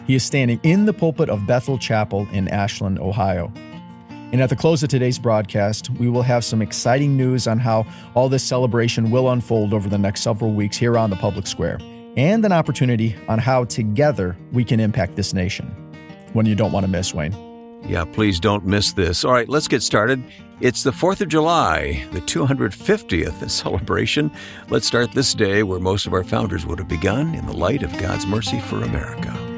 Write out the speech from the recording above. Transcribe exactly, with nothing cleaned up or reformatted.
He is standing in the pulpit of Bethel Chapel in Ashland, Ohio. And at the close of today's broadcast, we will have some exciting news on how all this celebration will unfold over the next several weeks here on the public square, and an opportunity on how together we can impact this nation. One you don't want to miss, Wayne. Yeah, please don't miss this. All right, let's get started. It's the fourth of July, the two hundred fiftieth celebration. Let's start this day where most of our founders would have begun, in the light of God's mercy for America.